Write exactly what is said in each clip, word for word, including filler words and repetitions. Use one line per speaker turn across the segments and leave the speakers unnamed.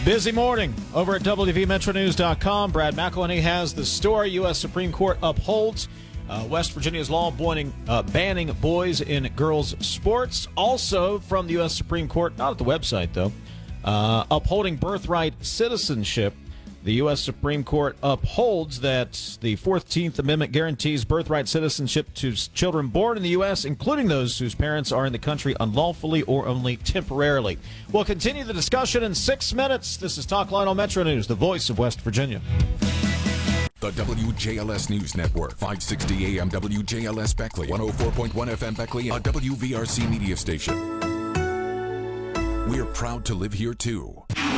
Busy morning over at W V Metro News dot com. Brad McElhenney has the story. U S Supreme Court upholds uh, West Virginia's law banning, uh, banning boys in girls sports. Also from the U S Supreme Court, not at the website though, uh, upholding birthright citizenship. The U S Supreme Court upholds that the fourteenth Amendment guarantees birthright citizenship to children born in the U S, including those whose parents are in the country unlawfully or only temporarily. We'll continue the discussion in six minutes. This is Talk Line on Metro News, the voice of West Virginia.
The W J L S News Network, five sixty A M W J L S Beckley, one oh four point one F M Beckley, a W V R C media station. We're proud to live here, too.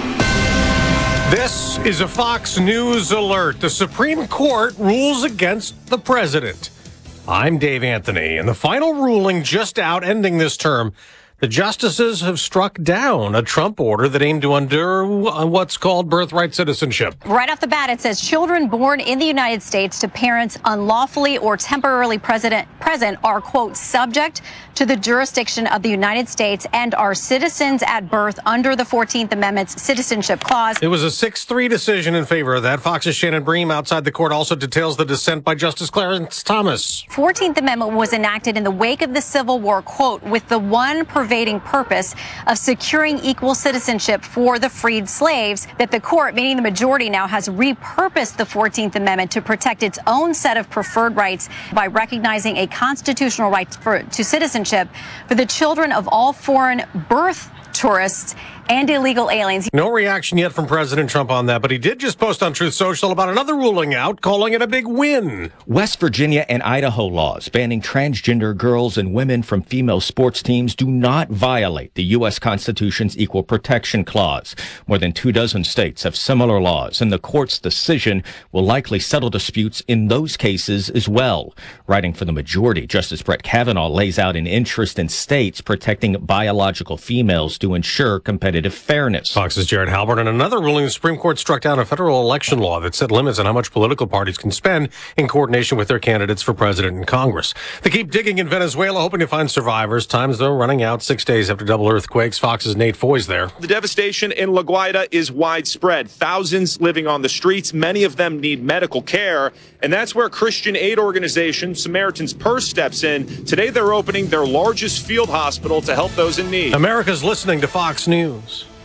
This is a Fox News alert. The Supreme Court rules against the president. I'm Dave Anthony, and the final ruling just out ending this term. The justices have struck down a Trump order that aimed to undo what's called birthright citizenship.
Right off the bat, it says children born in the United States to parents unlawfully or temporarily present, present are, quote, subject to the jurisdiction of the United States and are citizens at birth under the fourteenth Amendment's Citizenship Clause.
It was a six three decision in favor of that. Fox's Shannon Bream outside the court also details the dissent by Justice Clarence Thomas.
fourteenth Amendment was enacted in the wake of the Civil War, quote, with the one pervading purpose of securing equal citizenship for the freed slaves, that the court, meaning the majority now, has repurposed the fourteenth Amendment to protect its own set of preferred rights by recognizing a constitutional right for, to citizenship for the children of all foreign birth tourists and illegal aliens.
No reaction yet from President Trump on that, but he did just post on Truth Social about another ruling out, calling it a big win.
West Virginia and Idaho laws banning transgender girls and women from female sports teams do not violate the U S Constitution's Equal Protection Clause. More than two dozen states have similar laws, and the court's decision will likely settle disputes in those cases as well. Writing for the majority, Justice Brett Kavanaugh lays out an interest in states protecting biological females to ensure competitive fairness.
Fox's Jared Halbert. And another ruling, the Supreme Court struck down a federal election law that set limits on how much political parties can spend in coordination with their candidates for president and Congress. They keep digging in Venezuela, hoping to find survivors. Time's, though, running out six days after double earthquakes. Fox's Nate Foy's there.
The devastation in La Guaira is widespread. Thousands living on the streets. Many of them need medical care. And that's where Christian aid organization Samaritan's Purse steps in. Today, they're opening their largest field hospital to help those in need.
America's listening to Fox News.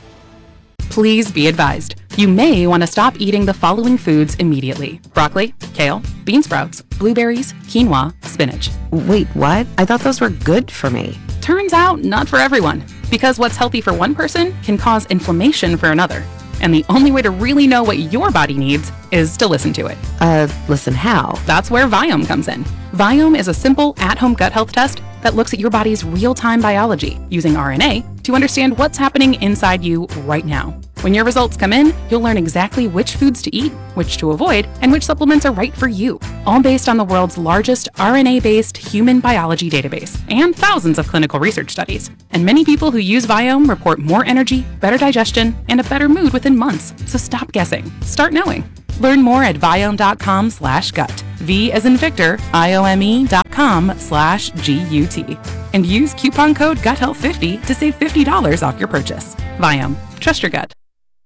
Please be advised, you may want to stop eating the following foods immediately. Broccoli, kale, bean sprouts, blueberries, quinoa, spinach.
Wait, what? I thought those were good for me.
Turns out, not for everyone. Because what's healthy for one person can cause inflammation for another. And the only way to really know what your body needs is to listen to it.
Uh, listen how?
That's where Viome comes in. Viome is a simple, at-home gut health test that looks at your body's real-time biology using R N A to understand what's happening inside you right now. When your results come in, you'll learn exactly which foods to eat, which to avoid, and which supplements are right for you, all based on the world's largest R N A-based human biology database and thousands of clinical research studies. And many people who use Viome report more energy, better digestion, and a better mood within months. So stop guessing. Start knowing. Learn more at Viome.com slash gut. V as in Victor, I-O-M-E dot com slash G-U-T. And use coupon code gut health fifty to save fifty dollars off your purchase. Viome. Trust your gut.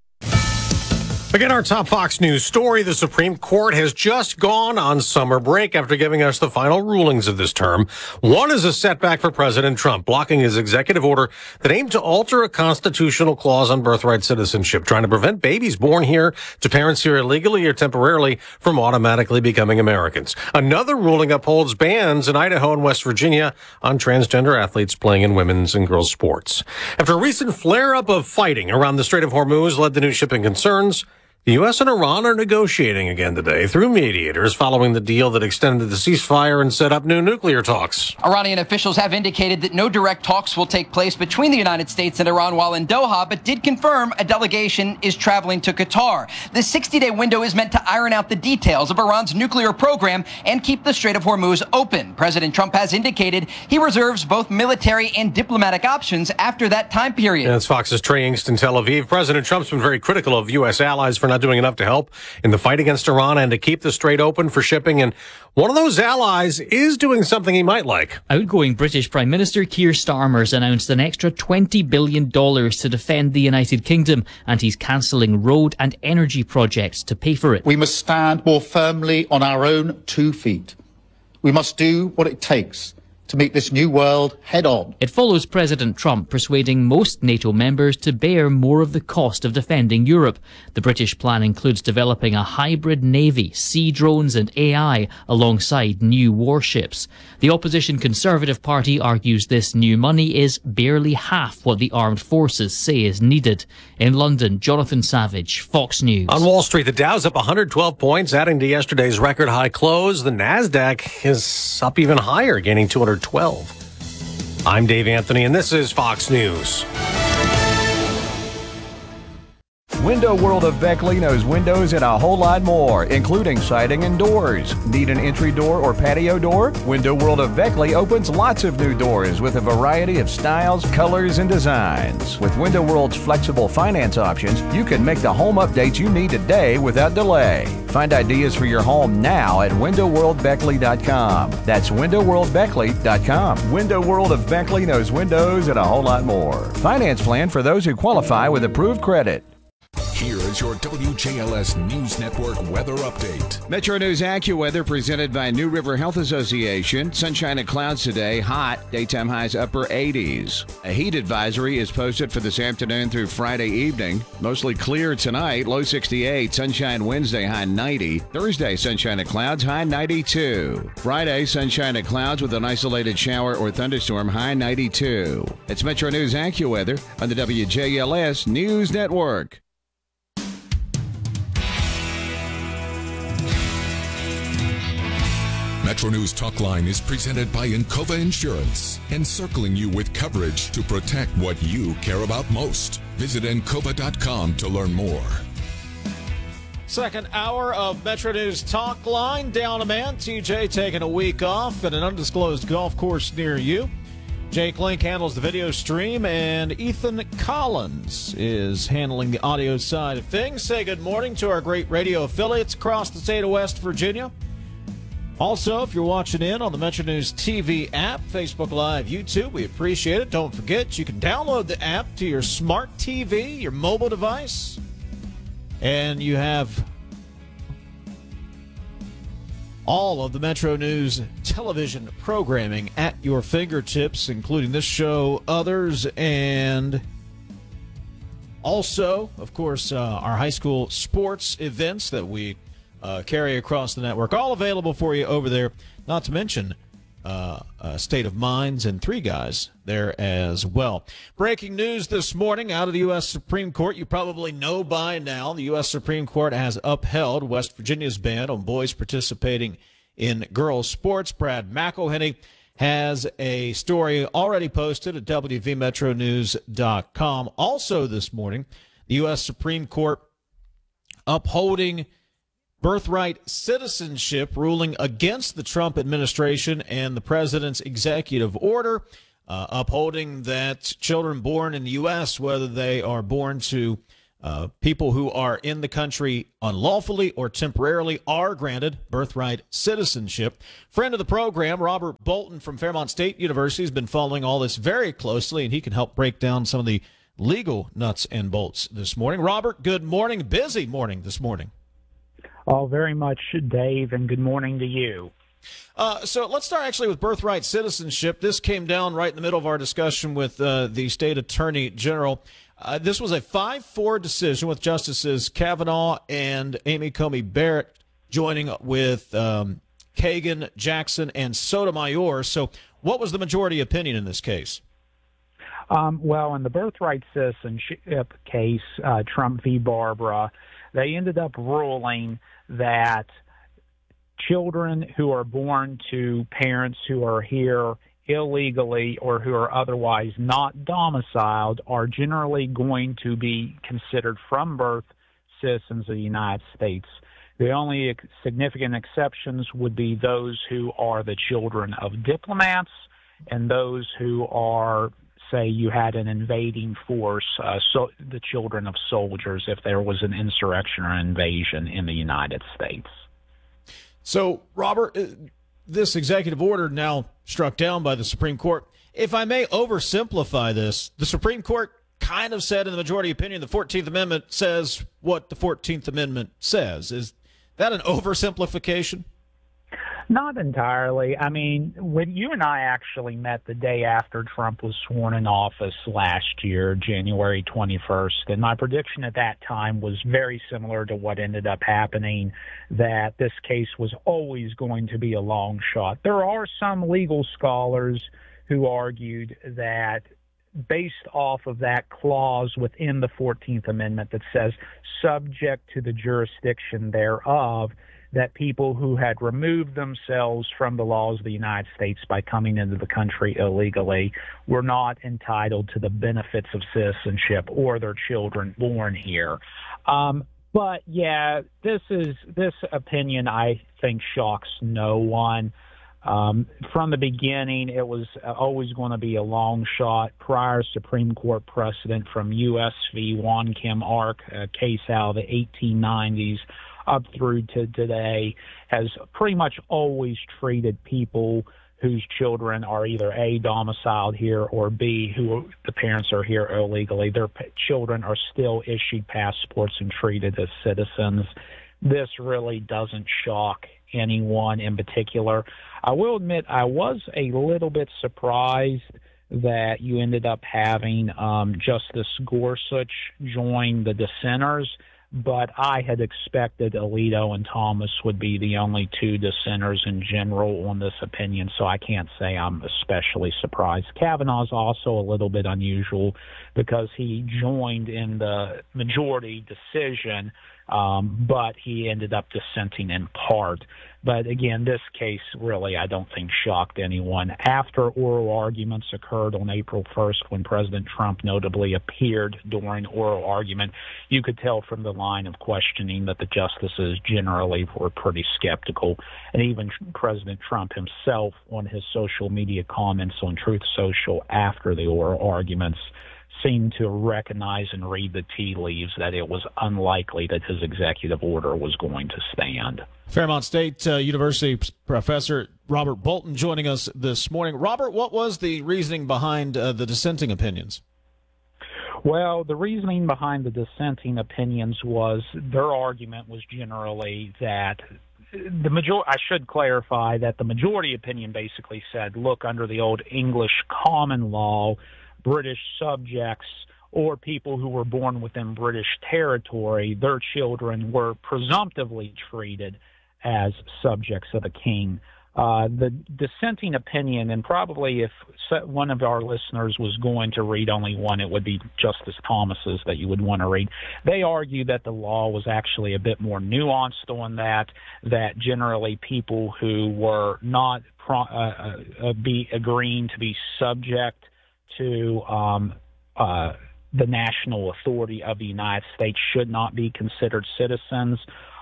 Again, our top Fox News story, the Supreme Court has just gone on summer break after giving us the final rulings of this term. One is a setback for President Trump, blocking his executive order that aimed to alter a constitutional clause on birthright citizenship, trying to prevent babies born here to parents here illegally or temporarily from automatically becoming Americans. Another ruling upholds bans in Idaho and West Virginia on transgender athletes playing in women's and girls' sports. After a recent flare-up of fighting around the Strait of Hormuz led to new shipping concerns, the U S and Iran are negotiating again today through mediators following the deal that extended the ceasefire and set up new nuclear talks.
Iranian officials have indicated that no direct talks will take place between the United States and Iran while in Doha, but did confirm a delegation is traveling to Qatar. The sixty-day window is meant to iron out the details of Iran's nuclear program and keep the Strait of Hormuz open. President Trump has indicated he reserves both military and diplomatic options after that time period.
That's Fox's Trey Inks in Tel Aviv. President Trump's been very critical of U S allies for not doing enough to help in the fight against Iran and to keep the Strait open for shipping. And one of those allies is doing something he might like.
Outgoing British Prime Minister Keir Starmer's announced an extra twenty billion dollars to defend the United Kingdom, and he's cancelling road and energy projects to pay for it.
We must stand more firmly on our own two feet. We must do what it takes to meet this new world head on.
It follows President Trump persuading most NATO members to bear more of the cost of defending Europe. The British plan includes developing a hybrid navy, sea drones and A I alongside new warships. The opposition Conservative Party argues this new money is barely half what the armed forces say is needed. In London, Jonathan Savage, Fox News.
On Wall Street, the Dow's up one hundred twelve points, adding to yesterday's record high close. The Nasdaq is up even higher, gaining two hundred twelve. I'm Dave Anthony, and this is Fox News.
Window World of Beckley knows windows and a whole lot more, including siding and doors. Need an entry door or patio door? Window World of Beckley opens lots of new doors with a variety of styles, colors, and designs. With Window World's flexible finance options, you can make the home updates you need today without delay. Find ideas for your home now at window world beckley dot com. That's window world beckley dot com. Window World of Beckley knows windows and a whole lot more. Finance plan for those who qualify with approved credit.
Here is your W J L S News Network weather update.
Metro News AccuWeather presented by New River Health Association. Sunshine and clouds today, hot, daytime highs upper eighties. A heat advisory is posted for this afternoon through Friday evening. Mostly clear tonight, low sixty-eight. Sunshine Wednesday, high ninety. Thursday, sunshine and clouds, high ninety-two. Friday, sunshine and clouds with an isolated shower or thunderstorm, high ninety-two. It's Metro News AccuWeather on the W J L S News Network.
Metro News Talk Line is presented by Encova Insurance, encircling you with coverage to protect what you care about most. Visit encova dot com to learn more.
Second hour of Metro News Talk Line. Down a man. T J taking a week off at an undisclosed golf course near you. Jake Link handles the video stream, and Ethan Collins is handling the audio side of things. Say good morning to our great radio affiliates across the state of West Virginia. Also, if you're watching in on the Metro News T V app, Facebook Live, YouTube, we appreciate it. Don't forget, you can download the app to your smart T V, your mobile device, and you have all of the Metro News television programming at your fingertips, including this show, others, and also, of course, uh, our high school sports events that we Uh, carry across the network, all available for you over there, not to mention uh, uh, State of Minds and Three Guys there as well. Breaking news this morning out of the U S Supreme Court. You probably know by now the U S Supreme Court has upheld West Virginia's ban on boys participating in girls' sports. Brad McElhenney has a story already posted at w v metro news dot com. Also this morning, the U S Supreme Court upholding birthright citizenship, ruling against the Trump administration and the president's executive order, uh, upholding that children born in the U S, whether they are born to uh, people who are in the country unlawfully or temporarily, are granted birthright citizenship. Friend of the program, Robert Bolton from Fairmont State University, has been following all this very closely, and he can help break down some of the legal nuts and bolts this morning. Robert, good morning. Busy morning this morning.
Oh, very much, Dave, and good morning to you.
Uh, so let's start actually with birthright citizenship. This came down right in the middle of our discussion with uh, the state attorney general. Uh, this was a five four decision with Justices Kavanaugh and Amy Coney Barrett joining with um, Kagan, Jackson, and Sotomayor. So what was the majority opinion in this case?
Um, well, in the birthright citizenship case, uh, Trump v. Barbara, they ended up ruling that children who are born to parents who are here illegally or who are otherwise not domiciled are generally going to be considered from birth citizens of the United States. The only ex- significant exceptions would be those who are the children of diplomats and those who are say you had an invading force, uh, so the children of soldiers, if there was an insurrection or invasion in the United States.
So, Robert, this executive order now struck down by the Supreme Court. If I may oversimplify this, the Supreme Court kind of said in the majority opinion the fourteenth Amendment says what the fourteenth Amendment says. Is that an oversimplification?
Not entirely. I mean, when you and I actually met the day after Trump was sworn in office last year, January twenty-first, and my prediction at that time was very similar to what ended up happening, that this case was always going to be a long shot. There are some legal scholars who argued that based off of that clause within the fourteenth Amendment that says subject to the jurisdiction thereof, that people who had removed themselves from the laws of the United States by coming into the country illegally were not entitled to the benefits of citizenship or their children born here. Um, but yeah, this is this opinion I think shocks no one. Um, from the beginning, it was always going to be a long shot. Prior Supreme Court precedent from U S v. Won Kim Ark, a case out of the eighteen nineties, up through to today, has pretty much always treated people whose children are either A, domiciled here, or B, who the parents are here illegally. Their children are still issued passports and treated as citizens. This really doesn't shock anyone in particular. I will admit I was a little bit surprised that you ended up having um, Justice Gorsuch join the dissenters, but I had expected Alito and Thomas would be the only two dissenters in general on this opinion, so I can't say I'm especially surprised. Kavanaugh's also a little bit unusual because he joined in the majority decision, um, but he ended up dissenting in part. But again, this case really, I don't think, shocked anyone. After oral arguments occurred on April first, when President Trump notably appeared during oral argument, you could tell from the line of questioning that the justices generally were pretty skeptical. And even President Trump himself, on his social media comments on Truth Social after the oral arguments, seemed to recognize and read the tea leaves that it was unlikely that his executive order was going to stand.
Fairmont State uh, University professor Robert Bolton joining us this morning. Robert, what was the reasoning behind uh, the dissenting opinions?
Well, the reasoning behind the dissenting opinions was their argument was generally that the major I should clarify that the majority opinion basically said, look, under the old English common law, British subjects or people who were born within British territory, their children were presumptively treated as subjects of the king. Uh, the dissenting opinion, and probably if one of our listeners was going to read only one, it would be Justice Thomas's that you would want to read. They argue that the law was actually a bit more nuanced on that, that generally people who were not pro- uh, uh, be agreeing to be subject to um, uh, the national authority of the United States should not be considered citizens.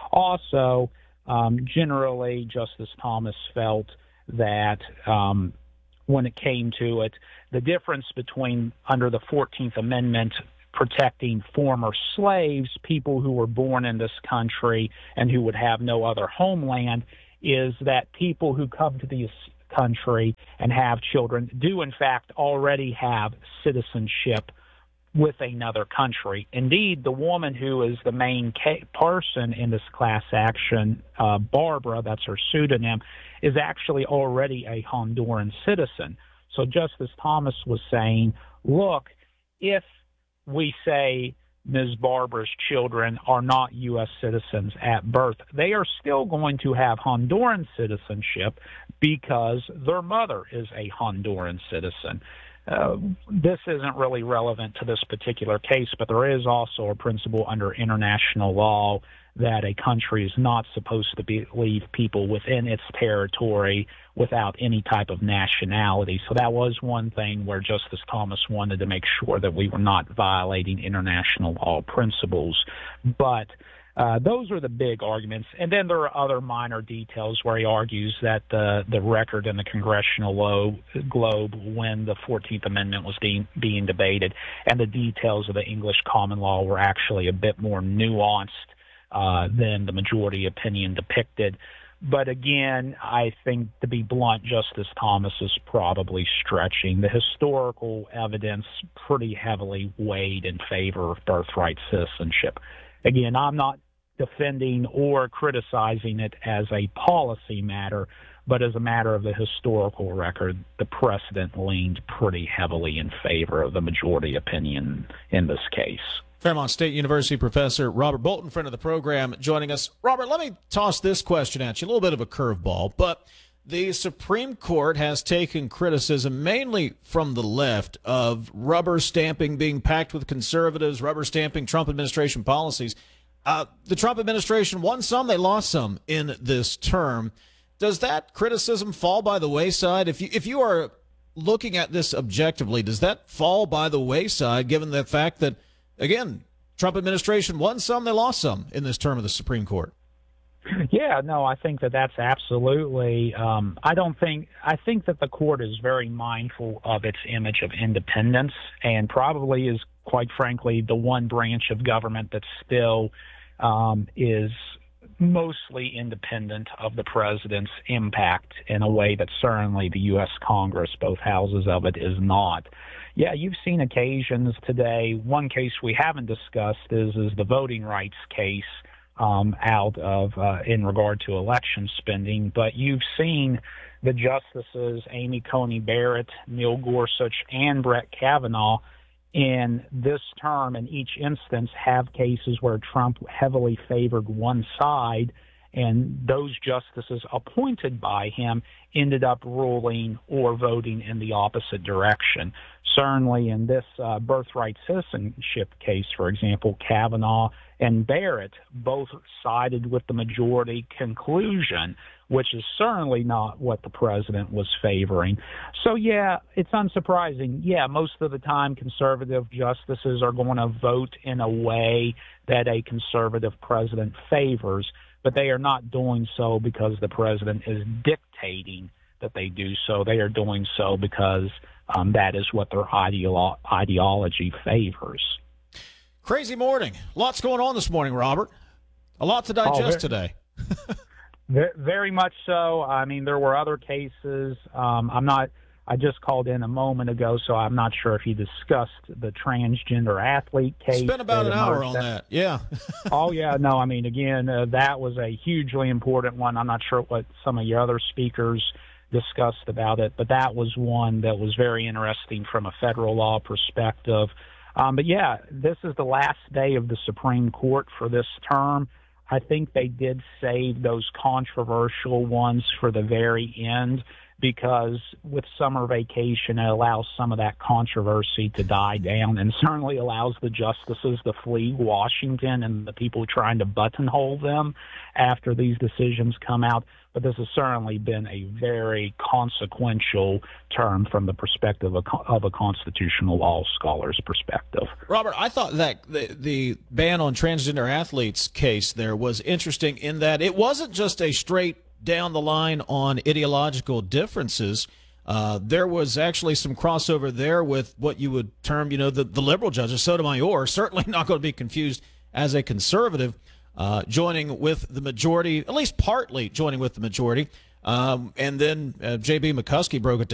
Also, um, generally, Justice Thomas felt that um, when it came to it, the difference between under the fourteenth Amendment protecting former slaves, people who were born in this country and who would have no other homeland, is that people who come to these country and have children do in fact already have citizenship with another country. Indeed, the woman who is the main ca- person in this class action, uh, Barbara, that's her pseudonym, is actually already a Honduran citizen. So Justice Thomas was saying, look, if we say Miz Barbara's children are not U S citizens at birth, they are still going to have Honduran citizenship because their mother is a Honduran citizen. Uh, this isn't really relevant to this particular case, but there is also a principle under international law that a country is not supposed to be, leave people within its territory without any type of nationality. So that was one thing where Justice Thomas wanted to make sure that we were not violating international law principles. But Uh, those are the big arguments. And then there are other minor details where he argues that the, the record in the Congressional lo- Globe when the fourteenth Amendment was de- being debated and the details of the English common law were actually a bit more nuanced uh, than the majority opinion depicted. But again, I think, to be blunt, Justice Thomas is probably stretching. The historical evidence pretty heavily weighed in favor of birthright citizenship. Again, I'm not defending or criticizing it as a policy matter, but as a matter of the historical record, the precedent leaned pretty heavily in favor of the majority opinion in this case.
Fairmont State University professor Robert Bolton, friend of the program, joining us. Robert, let me toss this question at you, a little bit of a curveball, but the Supreme Court has taken criticism mainly from the left of rubber stamping being packed with conservatives, rubber stamping Trump administration policies. Uh, the Trump administration won some, they lost some in this term. Does that criticism fall by the wayside? If you, if you are looking at this objectively, does that fall by the wayside given the fact that, again, Trump administration won some, they lost some in this term of the Supreme Court?
Yeah, no, I think that that's absolutely, um, I don't think, I think that the court is very mindful of its image of independence and probably is, quite frankly, the one branch of government that still um, is mostly independent of the president's impact in a way that certainly the U S Congress, both houses of it, is not. Yeah, you've seen occasions today. One case we haven't discussed is, is the voting rights case um, out of uh, in regard to election spending. But you've seen the justices Amy Coney Barrett, Neil Gorsuch, and Brett Kavanaugh in this term in each instance have cases where Trump heavily favored one side, and those justices appointed by him ended up ruling or voting in the opposite direction. Certainly in this uh, birthright citizenship case, for example, Kavanaugh and Barrett both sided with the majority conclusion, which is certainly not what the president was favoring. So, yeah, it's unsurprising. Yeah, most of the time conservative justices are going to vote in a way that a conservative president favors, but they are not doing so because the president is dictating that they do so. They are doing so because um, that is what their ideolo- ideology favors.
Crazy morning. Lots going on this morning, Robert. A lot to digest
oh, very,
today.
Very much so. I mean, there were other cases. Um, I'm not. I just called in a moment ago, so I'm not sure if you discussed the transgender athlete case.
Spent about an hour on that. Yeah.
Oh, yeah. No, I mean, again, uh, that was a hugely important one. I'm not sure what some of your other speakers discussed about it, but that was one that was very interesting from a federal law perspective. Um, but, yeah, this is the last day of the Supreme Court for this term. I think they did save those controversial ones for the very end because with summer vacation, it allows some of that controversy to die down and certainly allows the justices to flee Washington and the people trying to buttonhole them after these decisions come out. But this has certainly been a very consequential term from the perspective of, of a constitutional law scholar's perspective.
Robert, I thought that the, the ban on transgender athletes case there was interesting in that it wasn't just a straight down the line on ideological differences. Uh, there was actually some crossover there with what you would term, you know, the, the liberal judges. Sotomayor, certainly not going to be confused as a conservative, uh, joining with the majority, at least partly joining with the majority. Um, and then uh, J B. McCuskey broke it down.